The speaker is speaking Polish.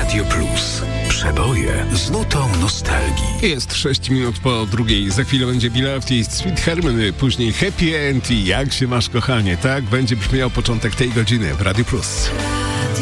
Radio Plus. Przeboje z nutą nostalgii. Jest 6 minut po drugiej. Za chwilę będzie Beloved i Sweet Harmony, później Happy End i Jak się masz, kochanie. Tak będzie brzmiał początek tej godziny w Radio Plus.